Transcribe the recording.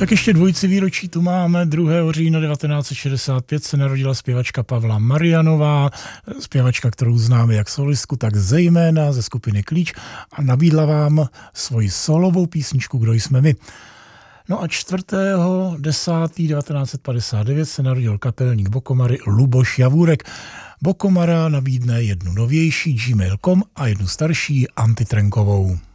Tak ještě dvojici výročí tu máme. 2. října 1965 se narodila zpěvačka Pavla Marianová, zpěvačka, kterou známe jak solistku, tak zejména ze skupiny Klíč, a nabídla vám svoji solovou písničku Kdo jsme my. No a 4.10.1959 se narodil kapelník Bokomary Luboš Javůrek. Bokomara nabídne jednu novější Gmail.com a jednu starší Antitrenkovou.